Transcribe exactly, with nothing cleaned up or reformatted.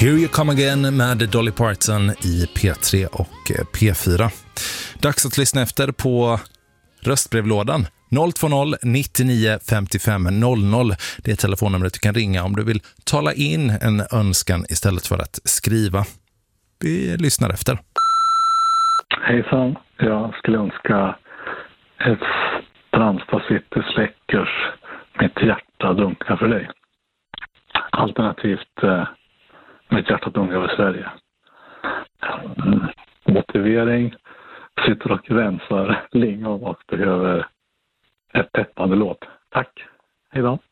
Here You Come Again med Dolly Parton i P tre och P fyra. Dags att lyssna efter på röstbrevlådan. noll två noll nittionio femtiofem noll noll. Det är telefonnumret du kan ringa om du vill tala in en önskan istället för att skriva. Vi lyssnar efter. Hejsan, jag skulle önska ett Strandstad City Släckers Mitt hjärta dunkar för dig. Alternativt eh, Mitt hjärta dunkar för Sverige. Mm. Motivering, sitter och rensar lingon och behöver ett peppande låt. Tack, hej då.